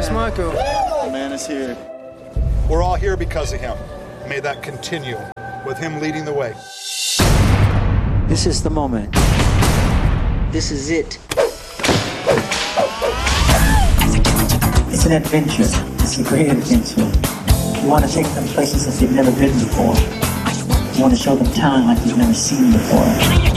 It's Marco. The man is here. We're all here because of him. May that continue, with him leading the way. This is the moment. This is it. It's an adventure. It's a great adventure. You want to take them places that they've never been before. You want to show them town like you've never seen before.